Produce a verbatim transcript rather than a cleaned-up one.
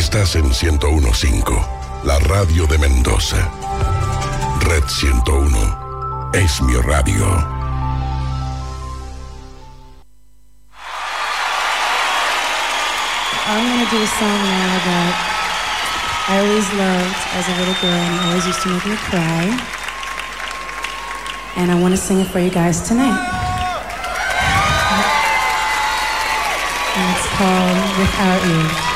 Estás en ciento uno punto cinco, la radio de Mendoza. Red ciento uno es mi radio. I'm going to do a song now that I always loved as a little girl and always used to make me cry. And I want to sing it for you guys tonight. And it's called Without You.